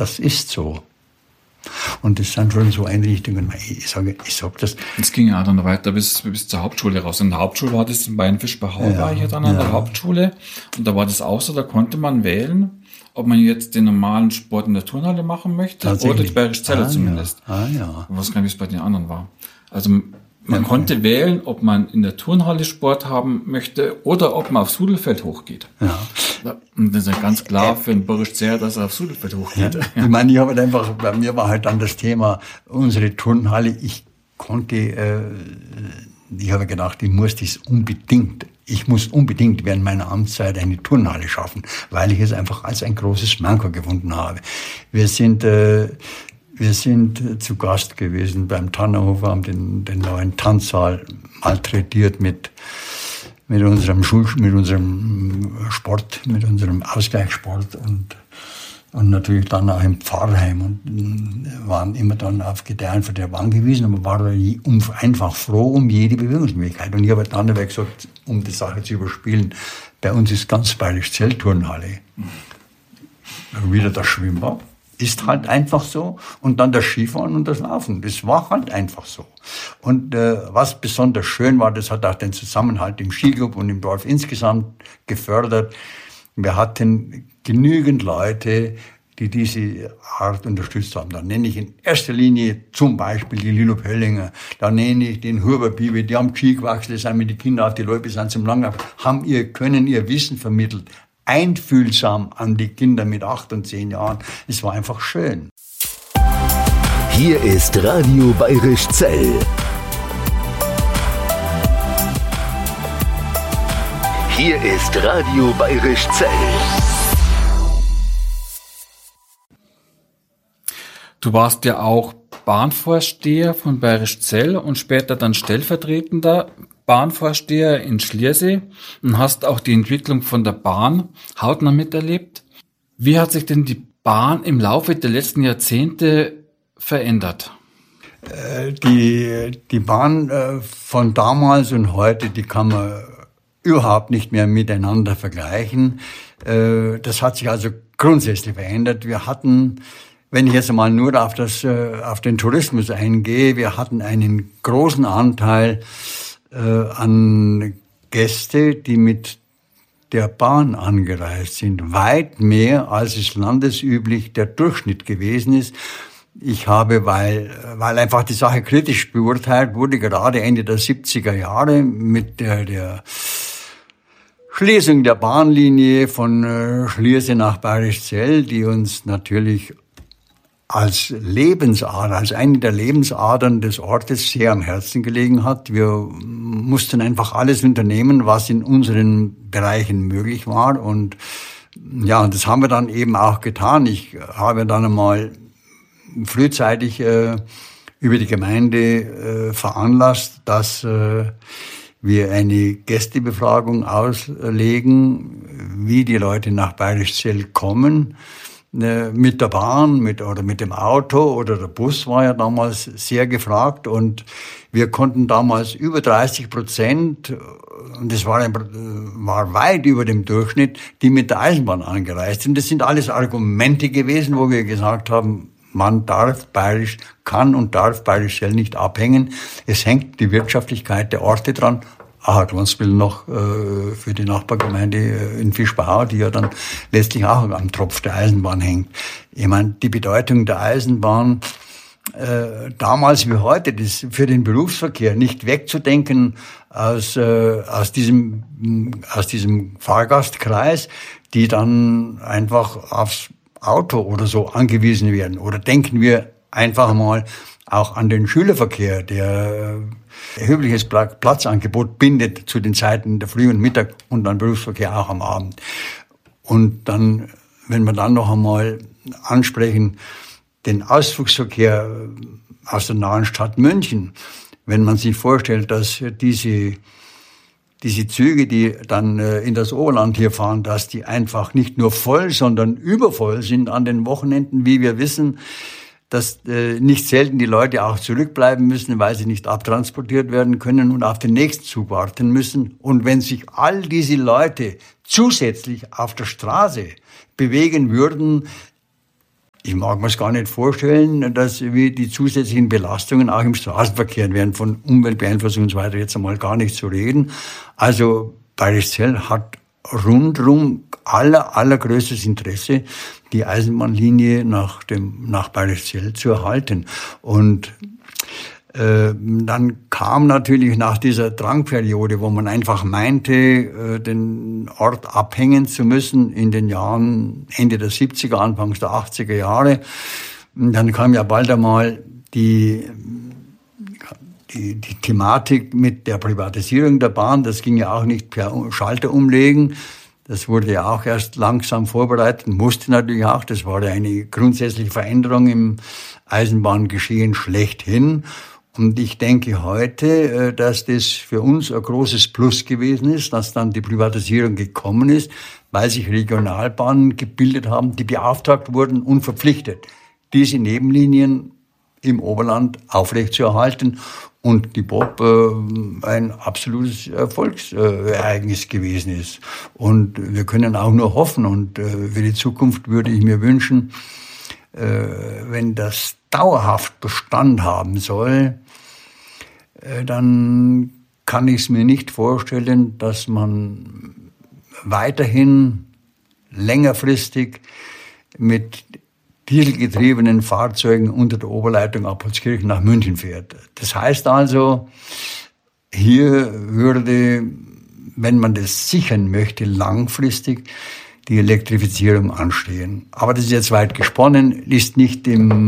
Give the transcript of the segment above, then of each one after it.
das ist so. Und das sind schon so Einrichtungen, ich sag das. Es ging ja dann weiter bis zur Hauptschule raus. In der Hauptschule war das in Bayernfisch bei Hau, war ich ja dann an der Hauptschule. Und da war das auch so, da konnte man wählen, ob man jetzt den normalen Sport in der Turnhalle machen möchte oder die Bayerische Zelle zumindest. Ja. Ich weiß gar nicht, wie es bei den anderen war. Also man konnte wählen, ob man in der Turnhalle Sport haben möchte oder ob man aufs Sudelfeld hochgeht. Ja. Und das ist ja ganz klar für den Boris Zerr, dass er aufs Sudelfeld hochgeht. Ja. Ich meine, bei mir war halt dann das Thema, unsere Turnhalle, ich habe gedacht, ich muss unbedingt während meiner Amtszeit eine Turnhalle schaffen, weil ich es einfach als ein großes Manko gefunden habe. Wir sind zu Gast gewesen beim Tannerhofer, haben den neuen Tanzsaal malträtiert mit unserem Sport, mit unserem Ausgleichssport und natürlich dann auch im Pfarrheim und waren immer dann auf Gedeih und Verderb angewiesen, aber waren einfach froh um jede Bewegungsmöglichkeit. Und ich habe dann gesagt, um die Sache zu überspielen, bei uns ist ganz Bayerisch Zeltturnhalle. Wieder das Schwimmbad. Ist halt einfach so. Und dann das Skifahren und das Laufen. Das war halt einfach so. Und was besonders schön war, das hat auch den Zusammenhalt im Skiclub und im Dorf insgesamt gefördert. Wir hatten genügend Leute, die diese Art unterstützt haben. Da nenne ich in erster Linie zum Beispiel die Lilo Pöllinger, da nenne ich den Huber Bibi, die haben Ski gewachsen, sind mit den Kindern auf die Leute, sind zum Langlauf, können ihr Wissen vermittelt, einfühlsam an die Kinder mit 8 und 10 Jahren. Es war einfach schön. Hier ist Radio Bayerisch Zell. Hier ist Radio Bayerisch Zell. Du warst ja auch Bahnvorsteher von Bayerisch Zell und später dann stellvertretender Bahnvorsteher in Schliersee und hast auch die Entwicklung von der Bahn hautnah miterlebt. Wie hat sich denn die Bahn im Laufe der letzten Jahrzehnte verändert? Die Bahn von damals und heute, die kann man überhaupt nicht mehr miteinander vergleichen. Das hat sich also grundsätzlich verändert. Wir hatten, wenn ich jetzt einmal nur auf den Tourismus eingehe, wir hatten einen großen Anteil an Gäste, die mit der Bahn angereist sind. Weit mehr, als es landesüblich der Durchschnitt gewesen ist. Ich habe, weil einfach die Sache kritisch beurteilt wurde, gerade Ende der 70er Jahre mit der Schließung der Bahnlinie von Schliersee nach Bayerisch Zell, die uns natürlich als Lebensader, als eine der Lebensadern des Ortes sehr am Herzen gelegen hat. Wir mussten einfach alles unternehmen, was in unseren Bereichen möglich war. Und ja, das haben wir dann eben auch getan. Ich habe dann einmal frühzeitig über die Gemeinde veranlasst, dass wir eine Gästebefragung auslegen, wie die Leute nach Bayerisch Zell kommen. Mit der Bahn, oder mit dem Auto oder der Bus war ja damals sehr gefragt und wir konnten damals über 30%, und das war weit über dem Durchschnitt, die mit der Eisenbahn angereist sind. Das sind alles Argumente gewesen, wo wir gesagt haben, man kann und darf Bayerisch Zell nicht abhängen. Es hängt die Wirtschaftlichkeit der Orte dran. Glonswil noch für die Nachbargemeinde in Fischbau, die ja dann letztlich auch am Tropf der Eisenbahn hängt. Ich meine, die Bedeutung der Eisenbahn damals wie heute, das für den Berufsverkehr nicht wegzudenken aus diesem Fahrgastkreis, die dann einfach aufs Auto oder so angewiesen werden. Oder denken wir einfach mal auch an den Schülerverkehr, der erhebliches Platzangebot bindet zu den Zeiten der Früh- und Mittag und dann Berufsverkehr auch am Abend. Und dann, wenn wir dann noch einmal ansprechen, den Ausflugsverkehr aus der nahen Stadt München, wenn man sich vorstellt, dass diese Züge, die dann in das Oberland hier fahren, dass die einfach nicht nur voll, sondern übervoll sind an den Wochenenden, wie wir wissen, dass nicht selten die Leute auch zurückbleiben müssen, weil sie nicht abtransportiert werden können und auf den nächsten Zug warten müssen. Und wenn sich all diese Leute zusätzlich auf der Straße bewegen würden, Ich mag mir es gar nicht vorstellen, dass wir die zusätzlichen Belastungen auch im Straßenverkehr werden, von Umweltbeeinflussung und so weiter jetzt einmal gar nicht zu reden. Also Bayrischzell hat rundrum allergrößtes Interesse, die Eisenbahnlinie nach Bayrischzell zu erhalten. Und dann kam natürlich nach dieser Drangperiode, wo man einfach meinte, den Ort abhängen zu müssen in den Jahren Ende der 70er, Anfangs der 80er Jahre. Dann kam ja bald einmal die Thematik mit der Privatisierung der Bahn. Das ging ja auch nicht per Schalter umlegen. Das wurde ja auch erst langsam vorbereitet, musste natürlich auch. Das war ja eine grundsätzliche Veränderung im Eisenbahngeschehen schlechthin. Und ich denke heute, dass das für uns ein großes Plus gewesen ist, dass dann die Privatisierung gekommen ist, weil sich Regionalbahnen gebildet haben, die beauftragt wurden und verpflichtet, diese Nebenlinien im Oberland aufrechtzuerhalten. Und die BOB ein absolutes Erfolgsereignis gewesen ist. Und wir können auch nur hoffen, und für die Zukunft würde ich mir wünschen, wenn das dauerhaft Bestand haben soll, dann kann ich es mir nicht vorstellen, dass man weiterhin längerfristig mit dieselgetriebenen Fahrzeugen unter der Oberleitung ab Holzkirchen nach München fährt. Das heißt also, hier würde, wenn man das sichern möchte, langfristig die Elektrifizierung anstehen. Aber das ist jetzt weit gesponnen, ist nicht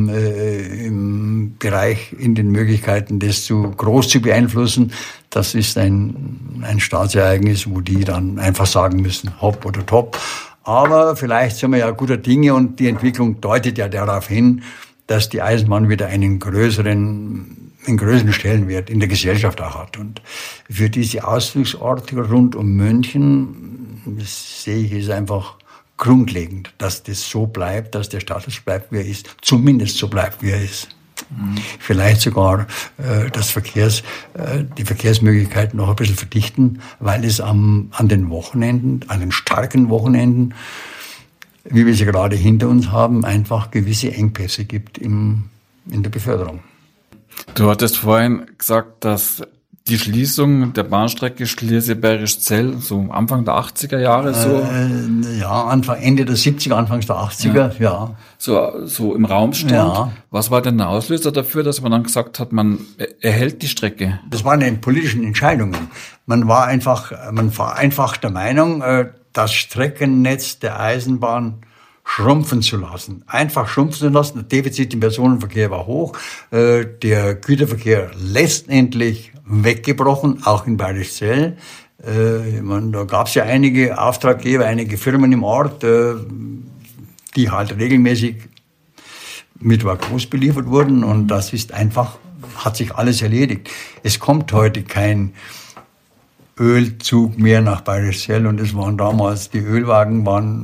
im Bereich, in den Möglichkeiten, das zu groß zu beeinflussen. Das ist ein Staatsereignis, wo die dann einfach sagen müssen, hopp oder top. Aber vielleicht sind wir ja guter Dinge, und die Entwicklung deutet ja darauf hin, dass die Eisenbahn wieder einen größeren Stellenwert in der Gesellschaft auch hat. Und für diese Ausflugsorte rund um München sehe ich es einfach grundlegend, dass das so bleibt, dass der Status bleibt, wie er ist, zumindest so bleibt, wie er ist. Vielleicht sogar die Verkehrsmöglichkeiten noch ein bisschen verdichten, weil es an den Wochenenden, an den starken Wochenenden, wie wir sie gerade hinter uns haben, einfach gewisse Engpässe gibt in der Beförderung. Du hattest vorhin gesagt, dass die Schließung der Bahnstrecke Schliersee-Bayrischzell so Anfang der 80er Jahre so? Ende der 70er, Anfangs der 80er, ja. So im Raum stand. Ja. Was war denn der Auslöser dafür, dass man dann gesagt hat, man erhält die Strecke? Das waren die politischen Entscheidungen. Man war einfach der Meinung, das Streckennetz der Eisenbahn schrumpfen zu lassen. Einfach schrumpfen zu lassen. Das Defizit im Personenverkehr war hoch. Der Güterverkehr letztendlich weggebrochen, auch in Bayrischzell. Da gab es ja einige Auftraggeber, einige Firmen im Ort, die halt regelmäßig mittwochs beliefert wurden. Und das ist einfach, hat sich alles erledigt. Es kommt heute kein Ölzug mehr nach Bayrischzell, und es waren damals die Ölwagen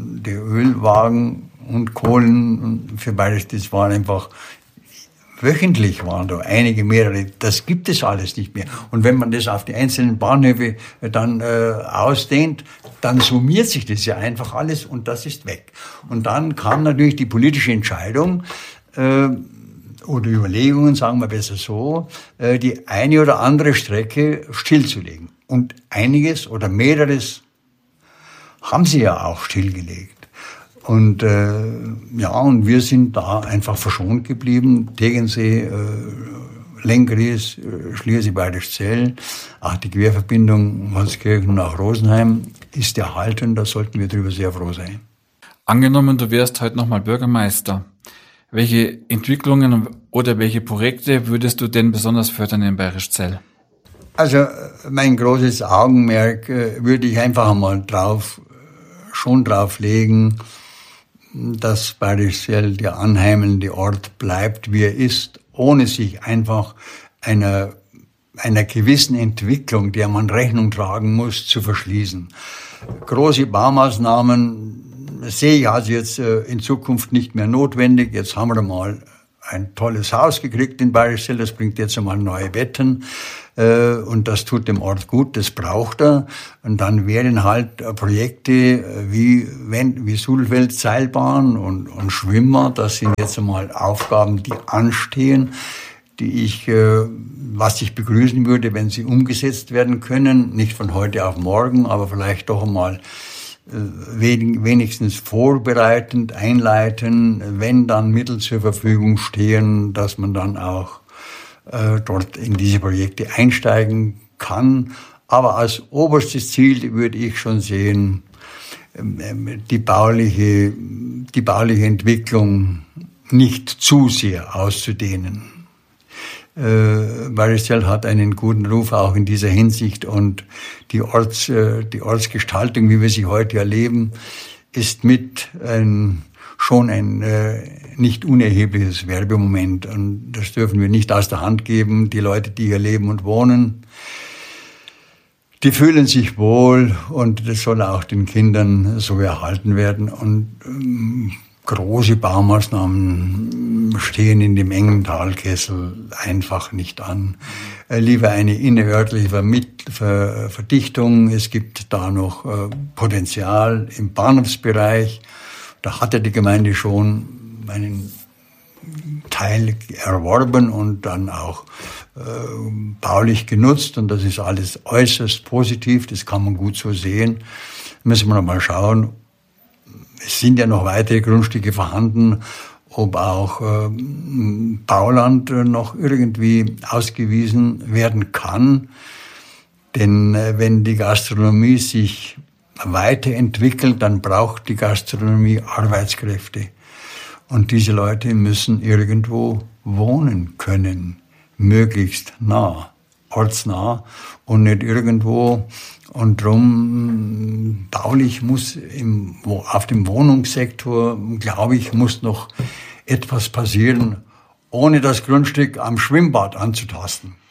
und Kohlen für Bayrischzell, das waren einfach wöchentlich waren da mehrere. Das gibt es alles nicht mehr. Und wenn man das auf die einzelnen Bahnhöfe dann ausdehnt, dann summiert sich das ja einfach alles, und das ist weg. Und dann kam natürlich die politische Entscheidung, oder Überlegungen, sagen wir besser so, die eine oder andere Strecke stillzulegen. Und einiges oder mehreres haben sie ja auch stillgelegt. Und und wir sind da einfach verschont geblieben. Tegensee, Lenggries, Schliersee-Bayrischzell, auch die Querverbindung Holzkirchen nach Rosenheim ist erhalten. Da sollten wir drüber sehr froh sein. Angenommen, du wärst heute nochmal Bürgermeister. Welche Entwicklungen oder welche Projekte würdest du denn besonders fördern in Bayrischzell? Also mein großes Augenmerk würde ich einfach einmal drauf legen, dass Bayrischzell der anheimelnde Ort bleibt, wie er ist, ohne sich einfach einer gewissen Entwicklung, der man Rechnung tragen muss, zu verschließen. Große Baumaßnahmen sehe ich also jetzt in Zukunft nicht mehr notwendig. Jetzt haben wir mal ein tolles Haus gekriegt in Bayrischzell, das bringt jetzt einmal neue Betten. Und das tut dem Ort gut, das braucht er. Und dann wären halt Projekte wie Sudelfeld Seilbahn und Schwimmer. Das sind jetzt einmal Aufgaben, die anstehen, was ich begrüßen würde, wenn sie umgesetzt werden können. Nicht von heute auf morgen, aber vielleicht doch einmal wenigstens vorbereitend, einleiten, wenn dann Mittel zur Verfügung stehen, dass man dann auch dort in diese Projekte einsteigen kann. Aber als oberstes Ziel würde ich schon sehen, die bauliche Entwicklung nicht zu sehr auszudehnen. Bayerisch Zell hat einen guten Ruf auch in dieser Hinsicht, und die Ortsgestaltung, wie wir sie heute erleben, ist schon ein nicht unerhebliches Werbemoment, und das dürfen wir nicht aus der Hand geben. Die Leute, die hier leben und wohnen, die fühlen sich wohl, und das soll auch den Kindern so erhalten werden. Und große Baumaßnahmen stehen in dem engen Talkessel einfach nicht an. Lieber eine innerörtliche Verdichtung. Es gibt da noch Potenzial im Bahnhofsbereich. Da hatte die Gemeinde schon einen Teil erworben und dann auch baulich genutzt. Und das ist alles äußerst positiv. Das kann man gut so sehen. Müssen wir noch mal schauen. Es sind ja noch weitere Grundstücke vorhanden, ob auch Bauland noch irgendwie ausgewiesen werden kann. Denn wenn die Gastronomie sich weiterentwickelt, dann braucht die Gastronomie Arbeitskräfte. Und diese Leute müssen irgendwo wohnen können, möglichst nah, ortsnah und nicht irgendwo. Und darum, baulich muss auf dem Wohnungssektor, glaube ich, muss noch etwas passieren, ohne das Grundstück am Schwimmbad anzutasten.